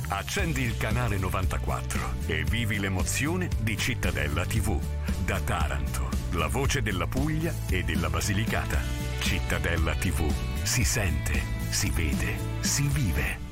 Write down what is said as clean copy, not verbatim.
Accendi il canale 94 e vivi l'emozione di Cittadella TV. Da Taranto, la voce della Puglia e della Basilicata. Cittadella TV. Si sente, si vede, si vive.